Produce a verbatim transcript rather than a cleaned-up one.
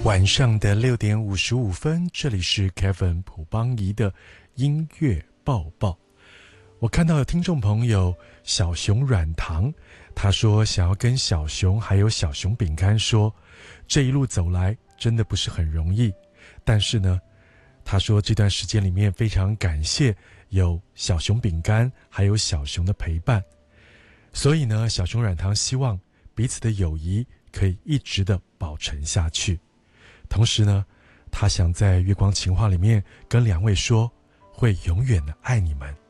晚上的六点五十五分，这里是 Kevin 朴邦仪的音乐报报。我看到有听众朋友小熊软糖，他说想要跟小熊还有小熊饼干说，这一路走来真的不是很容易，但是呢，他说这段时间里面非常感谢有小熊饼干还有小熊的陪伴，所以呢，小熊软糖希望彼此的友谊可以一直的保存下去。同时呢，他想在月光情话里面跟两位说，会永远的爱你们。